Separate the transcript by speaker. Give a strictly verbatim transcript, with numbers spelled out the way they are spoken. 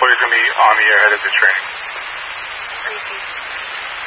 Speaker 1: employees going to be on the air headed to training.
Speaker 2: Repeat.